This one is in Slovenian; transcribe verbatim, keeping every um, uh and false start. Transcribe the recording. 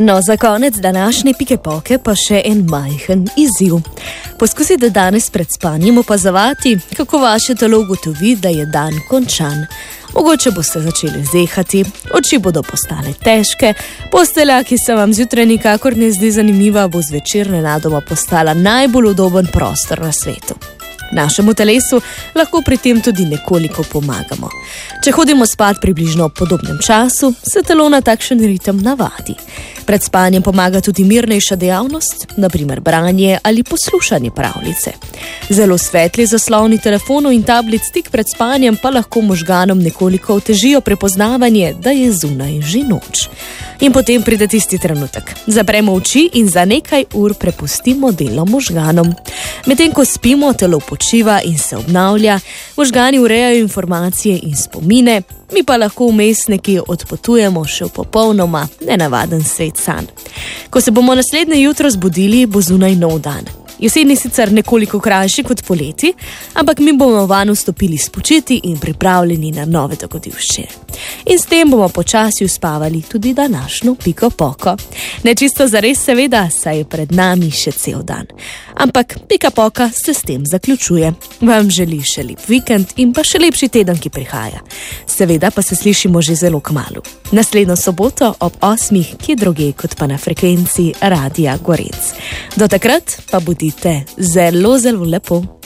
No, za konec današnje Pike Poke pa še en majhen izziv. Poskusite danes pred spanjem opazovati, kako vaše telo ugotovi, da je dan končan. Mogoče boste začeli zehati, oči bodo postale težke, postelja, ki se vam zjutraj nikakor ne zdi zanimiva, bo zvečer nenadoma postala najbolj udoben prostor na svetu. Našemu telesu lahko pri tem tudi nekoliko pomagamo. Če hodimo spat približno v podobnem času, se telo na takšen ritem navadi. Pred spanjem pomaga tudi mirnejša dejavnost, na primer branje ali poslušanje pravljice. Zelo svetli zasloni telefonov in tablic tik pred spanjem pa lahko možganom nekoliko otežijo prepoznavanje, da je zunaj že noč. In potem pride tisti trenutek. Zapremo oči in za nekaj ur prepustimo delo možganom. Medtem ko spimo, telo počiva in se obnavlja, možgani urejajo informacije in spomine, mi pa lahko vmes nekje odpotujemo še v popolnoma nenavaden svet sanj. Ko se bomo naslednje jutro zbudili, bo zunaj nov dan. Jeseni sicer nekoliko krajši kot poleti, ampak mi bomo vanj vstopili spočiti in pripravljeni na nove dogodivščine. In s tem bomo počasi uspavali tudi današnjo Piko Poko. Ne čisto zares seveda, saj je pred nami še cel dan. Ampak Pika Poka se s tem zaključuje. Vam želi še lep vikend in pa še lepši teden, ki prihaja. Seveda pa se slišimo že zelo kmalu. Naslednjo soboto ob osmih, kje drugje kot pa na frekvenci Radia Gorec. Do takrat pa bodite zelo, zelo lepo.